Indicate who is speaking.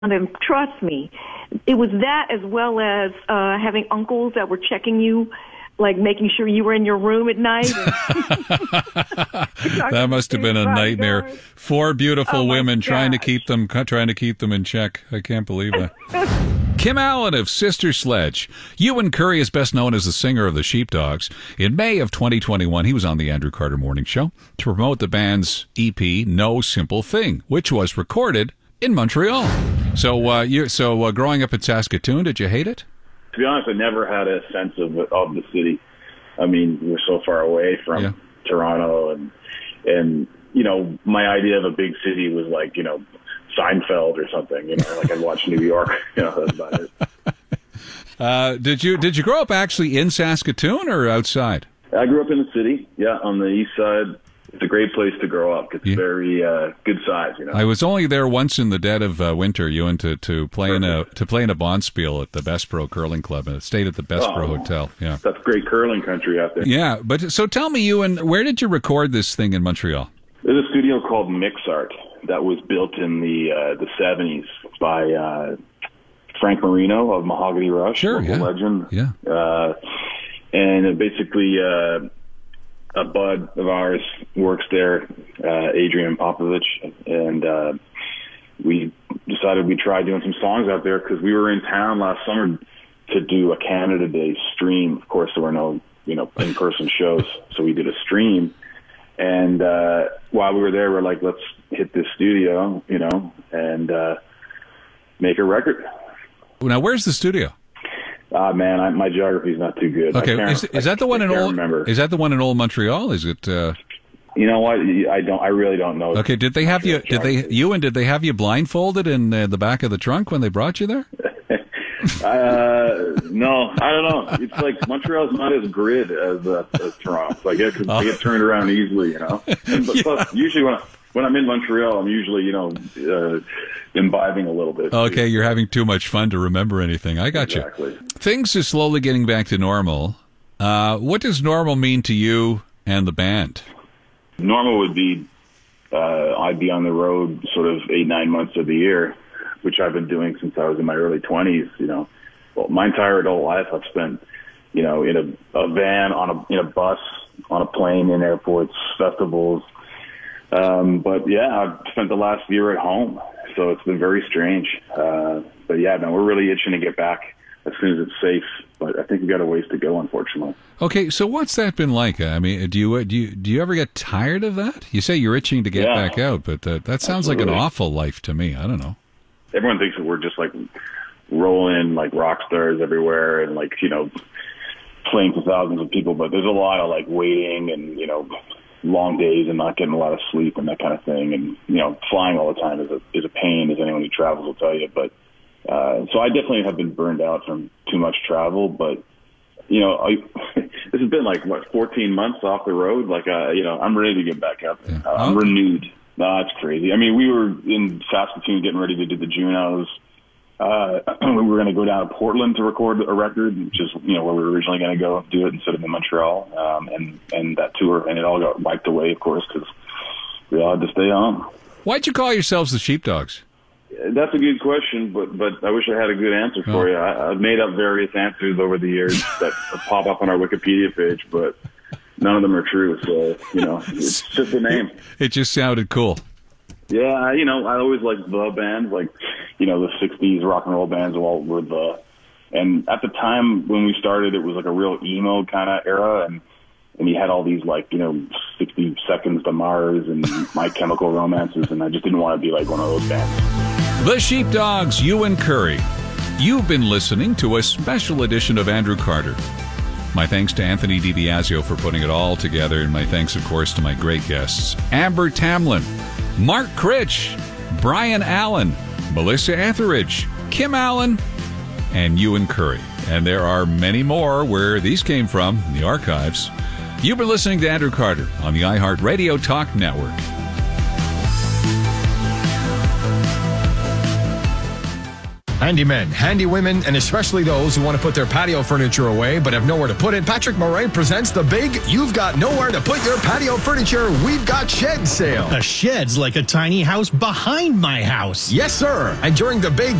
Speaker 1: And trust me, it was that as well as having uncles that were checking you, like making sure you were in your room at night.
Speaker 2: That must have been a nightmare. Four beautiful women trying to keep them in check. I can't believe that. Kim Allen of Sister Sledge. Ewan Curry is best known as the singer of the Sheepdogs. In May of 2021, he was on the Andrew Carter Morning Show to promote the band's EP, No Simple Thing, which was recorded in Montreal. So, growing up in Saskatoon, did you hate it?
Speaker 3: To be honest, I never had a sense of the city. I mean, we're so far away from Toronto, and my idea of a big city was like, Seinfeld or something. Like I'd watch New York. That's about
Speaker 2: it. Did you grow up actually in Saskatoon or outside?
Speaker 3: I grew up in the city. Yeah, on the east side. It's a great place to grow up. It's very good size.
Speaker 2: I was only there once in the dead of winter, Ewan, to play in a bonspiel at the Bessborough Curling Club, and it stayed at the Bessborough Hotel. Yeah,
Speaker 3: that's great curling country out there.
Speaker 2: Yeah, but so tell me, Ewan, where did you record this thing in Montreal?
Speaker 3: There's a studio called Mixart that was built in the 70s by Frank Marino of Mahogany Rush, legend.
Speaker 2: Yeah,
Speaker 3: and basically. A bud of ours works there, Adrian Popovich, and we decided we'd try doing some songs out there because we were in town last summer to do a Canada Day stream. Of course, there were no, in-person shows, so we did a stream. And while we were there, we're like, let's hit this studio, and make a record.
Speaker 2: Now, where's the studio?
Speaker 3: Man, my geography's not too good.
Speaker 2: Okay, is that the one in Old? Is that the one in Old Montreal? Is it?
Speaker 3: You know what? I really don't know.
Speaker 2: Okay, did they have you? Did they have you blindfolded in the back of the trunk when they brought you there?
Speaker 3: No, I don't know. It's like Montreal's not as grid as Toronto. So I get turned around easily, But plus, usually when I'm in Montreal, I'm usually, imbibing a little bit.
Speaker 2: Okay, you're having too much fun to remember anything. I got you. Things are slowly getting back to normal. What does normal mean to you and the band?
Speaker 3: Normal would be I'd be on the road sort of 8-9 months of the year, which I've been doing since I was in my early 20s. Well, my entire adult life I've spent, in a van, in a bus, on a plane, in airports, festivals. But yeah, I've spent the last year at home, so it's been very strange. But yeah, no, we're really itching to get back as soon as it's safe. But I think we've got a ways to go, unfortunately.
Speaker 2: Okay, so what's that been like? I mean, do you ever get tired of that? You say you're itching to get back out, but that sounds like an awful life to me. I don't know.
Speaker 3: Everyone thinks that we're just like rolling like rock stars everywhere and like playing to thousands of people, but there's a lot of like waiting and long days and not getting a lot of sleep and that kind of thing. And, flying all the time is a pain, as anyone who travels will tell you. But, so I definitely have been burned out from too much travel, but, this has been 14 months off the road. I'm ready to get back out there. I'm renewed. No, it's crazy. I mean, we were in Saskatoon getting ready to do the Junos. We were going to go down to Portland to record a record, which is, where we were originally going to go do it instead of in Montreal. And that tour, and it all got wiped away, of course, because we all had to stay on.
Speaker 2: Why'd you call yourselves the Sheepdogs?
Speaker 3: That's a good question, but I wish I had a good answer for you. I've made up various answers over the years that pop up on our Wikipedia page, but none of them are true. So, it's just a name.
Speaker 2: It just sounded cool.
Speaker 3: Yeah, I always liked the bands, the 60s rock and roll bands all were the... And at the time when we started, it was like a real emo kind of era, and you had all these 60 Seconds to Mars and My Chemical Romances, and I just didn't want to be like one of those bands.
Speaker 2: The Sheepdogs, Ewan Curry. You've been listening to a special edition of Andrew Carter. My thanks to Anthony DiBiasio for putting it all together, and my thanks, of course, to my great guests, Amber Tamlin, Mark Critch, Brian Allen, Melissa Etheridge, Kim Allen, and Ewan Curry. And there are many more where these came from in the archives. You've been listening to Andrew Carter on the iHeartRadio Talk Network.
Speaker 4: Handymen, handy women, and especially those who want to put their patio furniture away but have nowhere to put it, Patrick Moray presents the big You've Got Nowhere to Put Your Patio Furniture We've Got Shed sale.
Speaker 5: A shed's like a tiny house behind my house.
Speaker 4: Yes, sir. And during the big